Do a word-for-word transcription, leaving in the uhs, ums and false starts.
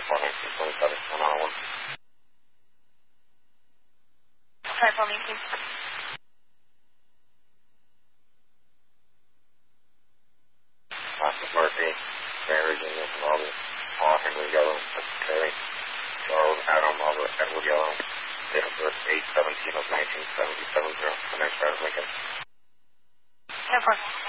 four nineteen twenty-seven, one oh one. Try for me, please. Austin Murphy, Mary, Virginia, Marble, Paul Henry Yellow, Terry, Charles Adam Robert Edward Yellow, date of birth eight seventeen of nineteen seventy-seven, zero, the next driver Lincoln. No problem.